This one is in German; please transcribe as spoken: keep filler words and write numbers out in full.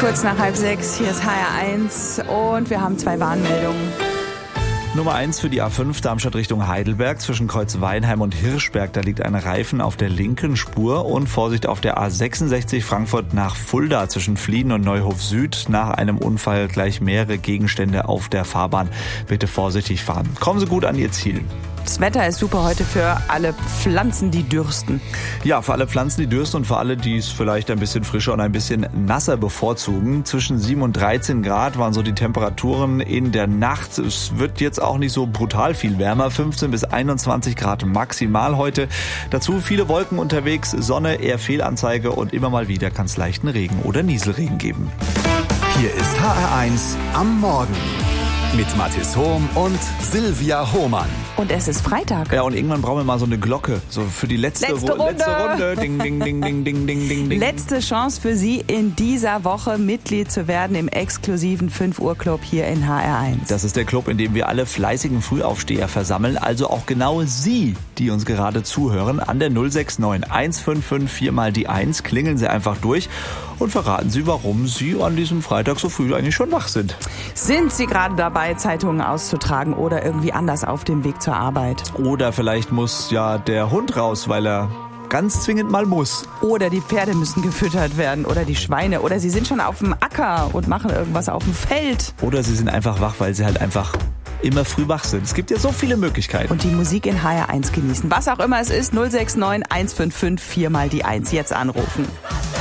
Kurz nach halb sechs, hier ist H R eins und wir haben zwei Warnmeldungen. Nummer eins für die A fünf Darmstadt Richtung Heidelberg zwischen Kreuz Weinheim und Hirschberg. Da liegt ein Reifen auf der linken Spur und Vorsicht auf der A sechsundsechzig Frankfurt nach Fulda zwischen Flieden und Neuhof Süd. Nach einem Unfall gleich mehrere Gegenstände auf der Fahrbahn. Bitte vorsichtig fahren. Kommen Sie gut an Ihr Ziel. Das Wetter ist super heute für alle Pflanzen, die dürsten. Ja, für alle Pflanzen, die dürsten und für alle, die es vielleicht ein bisschen frischer und ein bisschen nasser bevorzugen. Zwischen sieben und dreizehn Grad waren so die Temperaturen in der Nacht. Es wird jetzt auch nicht so brutal viel wärmer. fünfzehn bis einundzwanzig Grad maximal heute. Dazu viele Wolken unterwegs, Sonne, eher Fehlanzeige und immer mal wieder kann es leichten Regen oder Nieselregen geben. Hier ist H R eins am Morgen mit Mathis Hohm und Silvia Hohmann. Und es ist Freitag. Ja, und irgendwann brauchen wir mal so eine Glocke, so für die letzte, Letzte Ru- Runde. letzte Runde. Ding, ding, ding, ding, ding, ding, ding, ding. Letzte Chance für Sie in dieser Woche Mitglied zu werden im exklusiven fünf Uhr Club hier in H R eins. Das ist der Club, in dem wir alle fleißigen Frühaufsteher versammeln, also auch genau Sie, die uns gerade zuhören, an der null sechs neun eins fünf fünf vier mal die eins. Klingeln Sie einfach durch und verraten Sie, warum Sie an diesem Freitag so früh eigentlich schon wach sind. Sind Sie gerade dabei, Zeitungen auszutragen oder irgendwie anders auf dem Weg zur Arbeit? Oder vielleicht muss ja der Hund raus, weil er ganz zwingend mal muss. Oder die Pferde müssen gefüttert werden oder die Schweine. Oder Sie sind schon auf dem Acker und machen irgendwas auf dem Feld. Oder Sie sind einfach wach, weil Sie halt einfach immer früh wach sind. Es gibt ja so viele Möglichkeiten. Und die Musik in H R eins genießen. Was auch immer es ist, null sechs neun eins fünf fünf vier mal die eins. Jetzt anrufen.